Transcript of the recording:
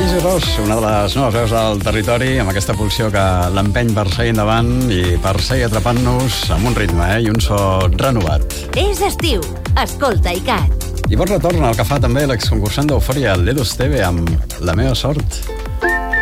Daisy Ross, una de les noves veus del territori, amb aquesta pulsió que l'empeny per seguir endavant i per seguir atrapant-nos amb un ritme i un so renovat. És estiu. Escolta, ICAT. I bon retorn al que fa també l'exconcursant d'Eufòria, l'Edu Esteve, amb La meva sort.